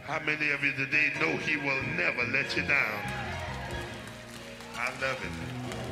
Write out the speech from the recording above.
How many of you today know he will never let you down? I love it.